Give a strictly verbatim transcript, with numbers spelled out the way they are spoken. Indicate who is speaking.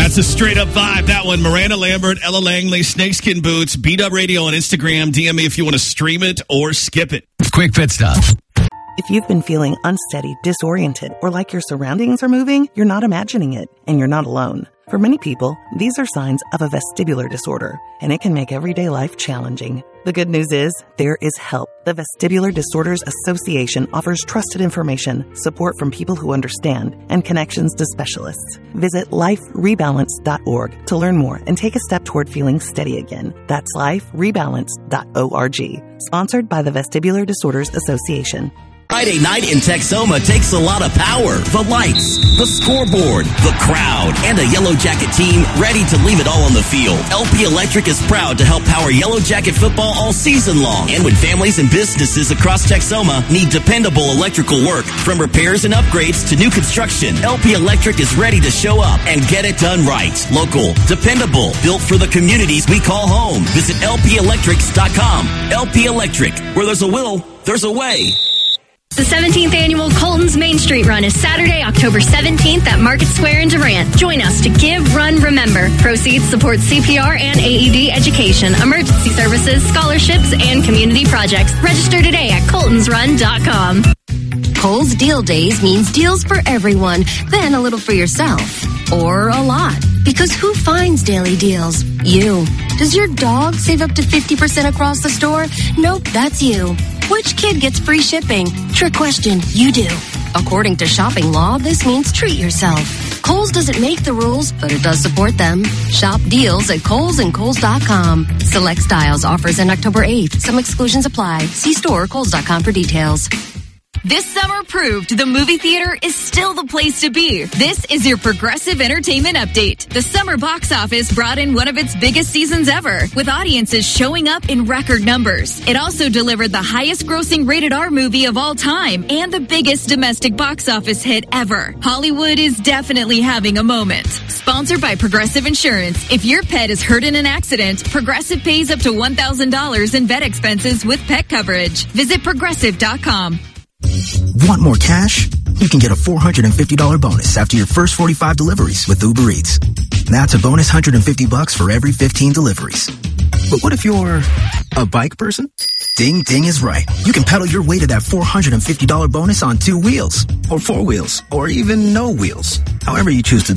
Speaker 1: That's a straight up vibe. That one, Miranda Lambert, Ella Langley, Snakeskin Boots, B-Dub Radio on Instagram. D M me if you want to stream it or skip it.
Speaker 2: Quick pit stop.
Speaker 3: If you've been feeling unsteady, disoriented, or like your surroundings are moving, you're not imagining it, and you're not alone. For many people, these are signs of a vestibular disorder, and it can make everyday life challenging. The good news is, there is help. The Vestibular Disorders Association offers trusted information, support from people who understand, and connections to specialists. Visit life rebalance dot org to learn more and take a step toward feeling steady again. That's life rebalance dot org. Sponsored by the Vestibular Disorders Association.
Speaker 4: Friday night in Texoma takes a lot of power. The lights, the scoreboard, the crowd, and a Yellow Jacket team ready to leave it all on the field. L P Electric is proud to help power Yellow Jacket football all season long. And when families and businesses across Texoma need dependable electrical work, from repairs and upgrades to new construction, L P Electric is ready to show up and get it done right. Local, dependable, built for the communities we call home. Visit L P electrics dot com. L P Electric, where there's a will, there's a way.
Speaker 5: The seventeenth Annual Colton's Main Street Run is Saturday, October seventeenth at Market Square in Durant. Join us to Give, Run, Remember. Proceeds support C P R and A E D education, emergency services, scholarships, and community projects. Register today at coltons run dot com.
Speaker 6: Kohl's Deal Days means deals for everyone, then a little for yourself. Or a lot. Because who finds daily deals? You. Does your dog save up to fifty percent across the store? Nope, that's you. Which kid gets free shipping? Trick question, you do. According to shopping law, this means treat yourself. Kohl's doesn't make the rules, but it does support them. Shop deals at Kohl's and Kohl's dot com. Select styles offers on October eighth. Some exclusions apply. See store Kohl's dot com for details.
Speaker 7: This summer proved the movie theater is still the place to be. This is your Progressive Entertainment Update. The summer box office brought in one of its biggest seasons ever, with audiences showing up in record numbers. It also delivered the highest grossing rated R movie of all time and the biggest domestic box office hit ever. Hollywood is definitely having a moment. Sponsored by Progressive Insurance. If your pet is hurt in an accident, Progressive pays up to one thousand dollars in vet expenses with pet coverage. Visit progressive dot com.
Speaker 8: Want more cash? You can get a four hundred fifty dollars bonus after your first forty-five deliveries with Uber Eats. That's a bonus one hundred fifty bucks for every fifteen deliveries. But what if you're a bike person? Ding Ding is right. You can pedal your way to that four hundred fifty dollars bonus on two wheels, or four wheels, or even no wheels. However you choose to